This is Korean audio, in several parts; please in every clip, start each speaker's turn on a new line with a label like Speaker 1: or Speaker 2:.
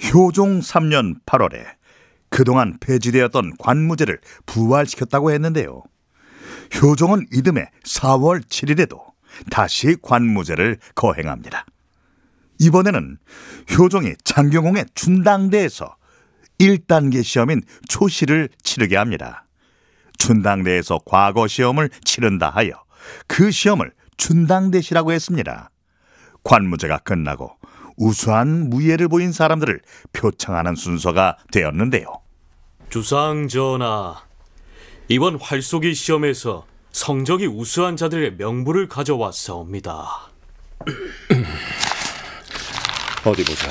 Speaker 1: 효종 3년 8월에 그동안 폐지되었던 관무제를 부활시켰다고 했는데요. 효종은 이듬해 4월 7일에도 다시 관무제를 거행합니다. 이번에는 효종이 장경홍의 춘당대에서 1단계 시험인 초시를 치르게 합니다. 춘당대에서 과거 시험을 치른다 하여 그 시험을 춘당대시라고 했습니다. 관무제가 끝나고 우수한 무예를 보인 사람들을 표창하는 순서가 되었는데요.
Speaker 2: 주상 전하, 이번 활쏘기 시험에서 성적이 우수한 자들의 명부를 가져왔사옵니다.
Speaker 3: 어디 보자.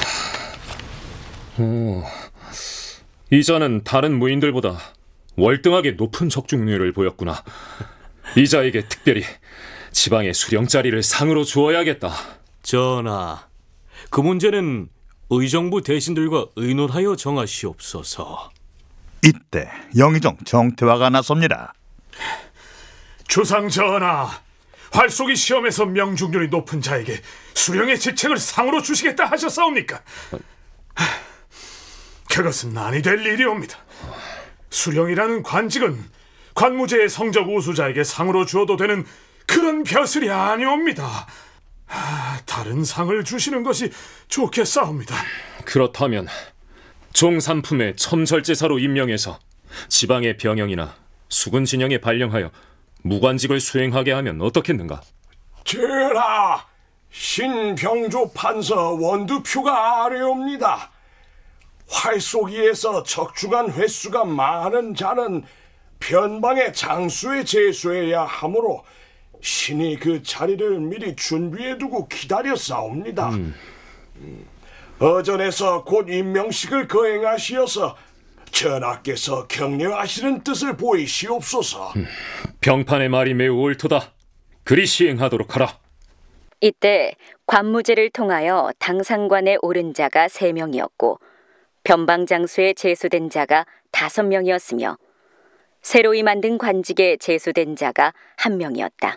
Speaker 3: 이 자는 다른 무인들보다 월등하게 높은 적중률을 보였구나. 이 자에게 특별히 지방의 수령자리를 상으로 주어야겠다.
Speaker 2: 전하, 그 문제는 의정부 대신들과 의논하여 정하시옵소서.
Speaker 1: 이때 영의정 정태화가 나섭니다.
Speaker 4: 주상 전하, 활쏘기 시험에서 명중률이 높은 자에게 수령의 직책을 상으로 주시겠다 하셨사옵니까? 그것은 아니 될 일이옵니다. 수령이라는 관직은 관무제의 성적 우수자에게 상으로 주어도 되는 그런 벼슬이 아니옵니다. 다른 상을 주시는 것이 좋겠사옵니다.
Speaker 3: 그렇다면 종삼품의 첨절제사로 임명해서 지방의 병영이나 수군 진영에 발령하여 무관직을 수행하게 하면 어떻겠는가?
Speaker 5: 전하, 신병조 판서 원두표가 아뢰옵니다. 활쏘기에서 적중한 횟수가 많은 자는 변방의 장수에 제수해야 하므로 신이 그 자리를 미리 준비해두고 기다렸사옵니다. 어전에서 곧 임명식을 거행하시어서 전하께서 격려하시는 뜻을 보이시옵소서.
Speaker 3: 병판의 말이 매우 옳도다. 그리 시행하도록 하라.
Speaker 6: 이때 관무제를 통하여 당상관에 오른 자가 3명이었고 변방장수에 제수된 자가 5명이었으며 새로이 만든 관직에 제수된 자가 1명이었다.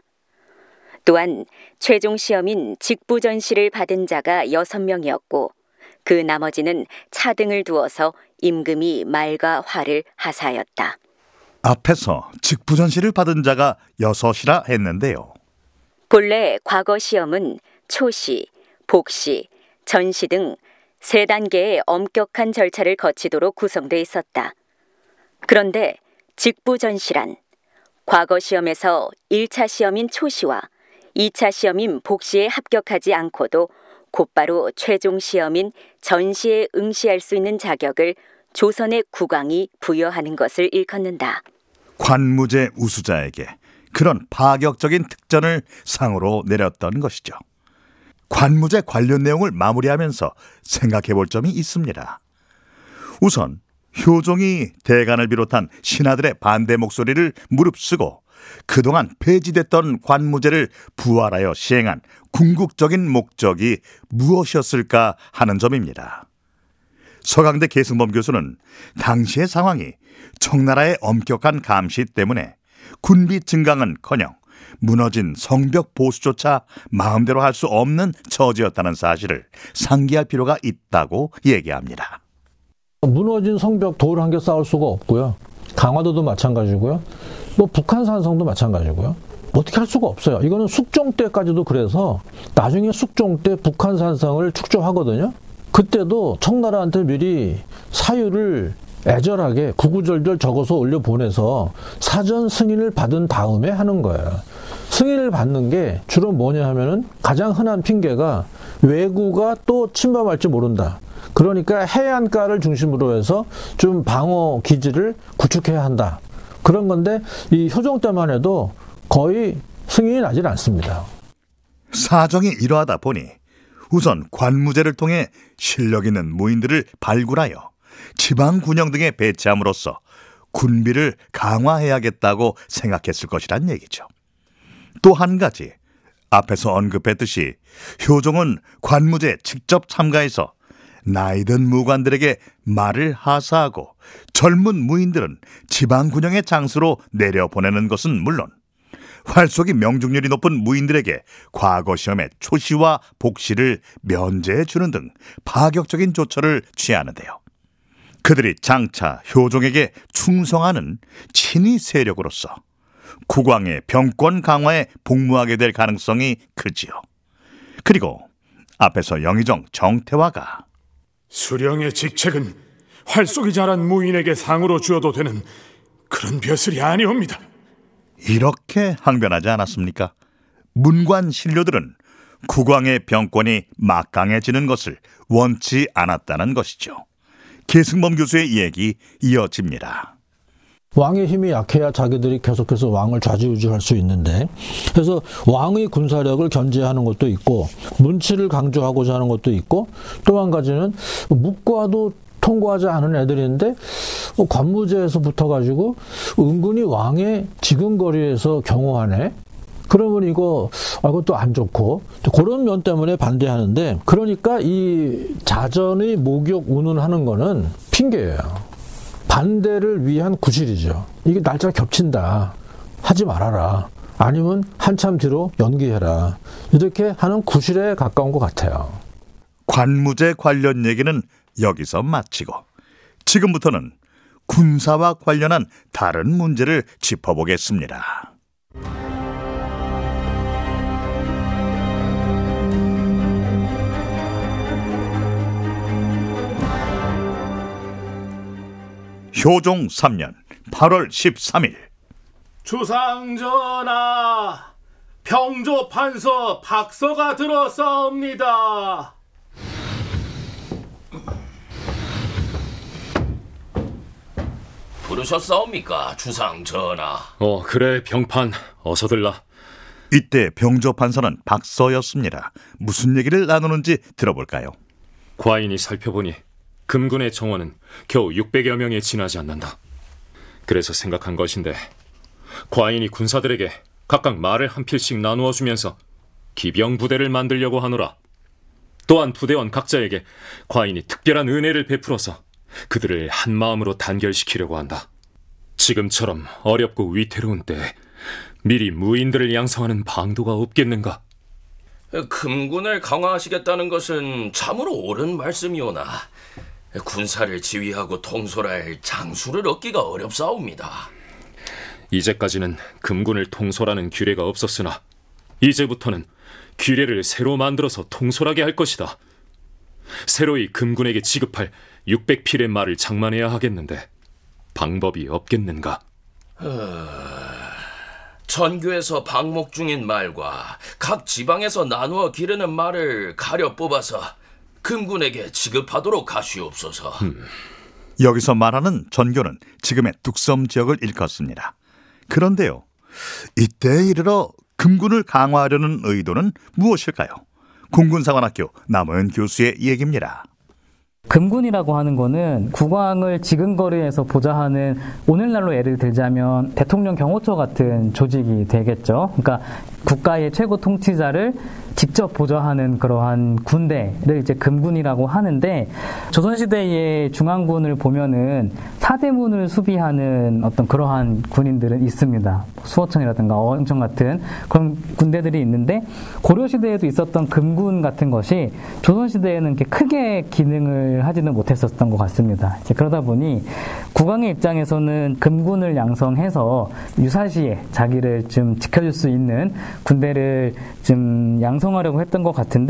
Speaker 6: 또한 최종 시험인 직부전시를 받은 자가 6명이었고 그 나머지는 차등을 두어서 임금이 말과 화를 하사하였다.
Speaker 1: 앞에서 직부전시를 받은 자가 6이라 했는데요.
Speaker 6: 본래 과거 시험은 초시, 복시, 전시 등 3단계의 엄격한 절차를 거치도록 구성되어 있었다. 그런데 직부전시란 과거 시험에서 1차 시험인 초시와 2차 시험인 복시에 합격하지 않고도 곧바로 최종 시험인 전시에 응시할 수 있는 자격을 조선의 국왕이 부여하는 것을 일컫는다.
Speaker 1: 관무제 우수자에게 그런 파격적인 특전을 상으로 내렸던 것이죠. 관무제 관련 내용을 마무리하면서 생각해 볼 점이 있습니다. 우선 효종이 대간을 비롯한 신하들의 반대 목소리를 무릅쓰고 그동안 폐지됐던 관무제를 부활하여 시행한 궁극적인 목적이 무엇이었을까 하는 점입니다. 서강대 계승범 교수는 당시의 상황이 청나라의 엄격한 감시 때문에 군비 증강은커녕 무너진 성벽 보수조차 마음대로 할 수 없는 처지였다는 사실을 상기할 필요가 있다고 얘기합니다.
Speaker 7: 무너진 성벽 돌 한 개 쌓을 수가 없고요. 강화도도 마찬가지고요. 북한 산성도 마찬가지고요. 어떻게 할 수가 없어요. 이거는 숙종 때까지도 그래서 나중에 숙종 때 북한 산성을 축조하거든요. 그때도 청나라한테 미리 사유를 애절하게 구구절절 적어서 올려보내서 사전 승인을 받은 다음에 하는 거예요. 승인을 받는 게 주로 뭐냐 하면은 가장 흔한 핑계가 왜구가 또 침범할지 모른다. 그러니까 해안가를 중심으로 해서 좀 방어 기지를 구축해야 한다. 그런 건데 이 효종 때만 해도 거의 승인이 나질 않습니다.
Speaker 1: 사정이 이러하다 보니 우선 관무제를 통해 실력 있는 무인들을 발굴하여 지방 군영 등에 배치함으로써 군비를 강화해야겠다고 생각했을 것이란 얘기죠. 또 한 가지, 앞에서 언급했듯이 효종은 관무제에 직접 참가해서 나이든 무관들에게 말을 하사하고 젊은 무인들은 지방 군영의 장수로 내려보내는 것은 물론 활쏘기 명중률이 높은 무인들에게 과거 시험의 초시와 복시를 면제해 주는 등 파격적인 조처를 취하는데요. 그들이 장차 효종에게 충성하는 친위 세력으로서 국왕의 병권 강화에 복무하게 될 가능성이 크지요. 그리고 앞에서 영의정 정태화가
Speaker 4: 수령의 직책은 활쏘기 잘한 무인에게 상으로 주어도 되는 그런 벼슬이 아니옵니다.
Speaker 1: 이렇게 항변하지 않았습니까? 문관 신료들은 국왕의 병권이 막강해지는 것을 원치 않았다는 것이죠. 계승범 교수의 이야기 이어집니다.
Speaker 7: 왕의 힘이 약해야 자기들이 계속해서 왕을 좌지우지할 수 있는데, 그래서 왕의 군사력을 견제하는 것도 있고 문치를 강조하고자 하는 것도 있고, 또 한 가지는 묵과도 통과하지 않은 애들인데 관무제에서 붙어가지고 은근히 왕의 지근거리에서 경호하네. 그러면 이것도 안 좋고, 그런 면 때문에 반대하는데, 그러니까 이 자전의 목욕 운운하는 거는 핑계예요. 반대를 위한 구실이죠. 이게 날짜가 겹친다, 하지 말아라, 아니면 한참 뒤로 연기해라, 이렇게 하는 구실에 가까운 것 같아요.
Speaker 1: 관무제 관련 얘기는 여기서 마치고 지금부터는 군사와 관련한 다른 문제를 짚어보겠습니다. 효종 3년 8월 13일
Speaker 2: 주상전하, 평조 판서 박서가 들어싸옵니다.
Speaker 8: 부르셨사옵니까, 주상전하?
Speaker 3: 그래, 병판, 어서 들라.
Speaker 1: 이때 병조 판서는 박서였습니다. 무슨 얘기를 나누는지 들어볼까요?
Speaker 3: 과인이 살펴보니 금군의 정원은 겨우 600여 명에 지나지 않는다. 그래서 생각한 것인데, 과인이 군사들에게 각각 말을 한 필씩 나누어 주면서 기병 부대를 만들려고 하노라. 또한 부대원 각자에게 과인이 특별한 은혜를 베풀어서 그들을 한 마음으로 단결시키려고 한다. 지금처럼 어렵고 위태로운 때에 미리 무인들을 양성하는 방도가 없겠는가?
Speaker 8: 금군을 강화하시겠다는 것은 참으로 옳은 말씀이오나 군사를 지휘하고 통솔할 장수를 얻기가 어렵사옵니다.
Speaker 3: 이제까지는 금군을 통솔하는 규례가 없었으나 이제부터는 규례를 새로 만들어서 통솔하게 할 것이다. 새로이 금군에게 지급할 600필의 말을 장만해야 하겠는데 방법이 없겠는가?
Speaker 8: 전교에서 방목 중인 말과 각 지방에서 나누어 기르는 말을 가려 뽑아서 금군에게 지급하도록 하시옵소서.
Speaker 1: 여기서 말하는 전교는 지금의 뚝섬 지역을 일컫습니다. 그런데요, 이때에 이르러 금군을 강화하려는 의도는 무엇일까요? 공군사관학교 남호연 교수의 얘기입니다.
Speaker 9: 금군이라고 하는 거는 국왕을 지근거리에서 보좌하는, 오늘날로 예를 들자면 대통령 경호처 같은 조직이 되겠죠. 그러니까 국가의 최고 통치자를 직접 보좌하는 그러한 군대를 이제 금군이라고 하는데, 조선시대의 중앙군을 보면은 사대문을 수비하는 어떤 그러한 군인들은 있습니다. 수호청이라든가 어영청 같은 그런 군대들이 있는데, 고려시대에도 있었던 금군 같은 것이 조선시대에는 이렇게 크게 기능을 하지는 못했었던 것 같습니다. 그러다 보니 국왕의 입장에서는 금군을 양성해서 유사시에 자기를 좀 지켜줄 수 있는 군대를 좀 양성하려고 했던 것 같은데,